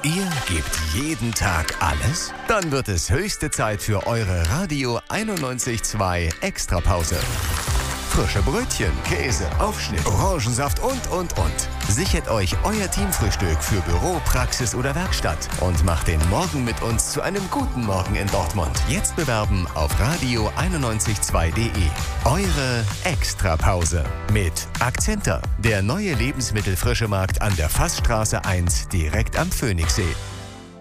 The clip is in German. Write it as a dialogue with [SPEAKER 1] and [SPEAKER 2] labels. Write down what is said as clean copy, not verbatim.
[SPEAKER 1] Ihr gebt jeden Tag alles? Dann wird es höchste Zeit für eure Radio 91.2 Extrapause. Frische Brötchen, Käse, Aufschnitt, Orangensaft und. Sichert euch euer Teamfrühstück für Büro, Praxis oder Werkstatt und macht den Morgen mit uns zu einem guten Morgen in Dortmund. Jetzt bewerben auf radio992.de. Eure Extrapause mit Akzenter, der neue Lebensmittelfrischemarkt an der Fassstraße 1 direkt am Phoenixsee.